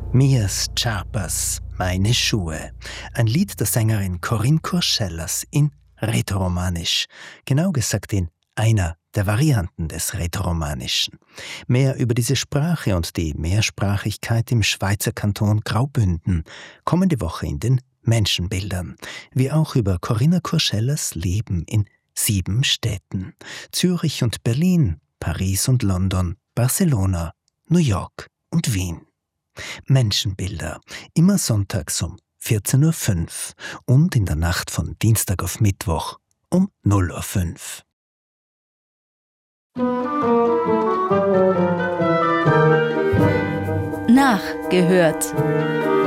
Mias Charpas, meine Schuhe. Ein Lied der Sängerin Corinne Kurschellers in Rätoromanisch. Genau gesagt in einer der Varianten des Rätoromanischen. Mehr über diese Sprache und die Mehrsprachigkeit im Schweizer Kanton Graubünden kommende Woche in den Menschenbildern. Wie auch über Corinna Kurschellers Leben in 7 Städten. Zürich und Berlin, Paris und London, Barcelona, New York und Wien. Menschenbilder, immer sonntags um 14:05 Uhr und in der Nacht von Dienstag auf Mittwoch um 0:05 Uhr. Nachgehört.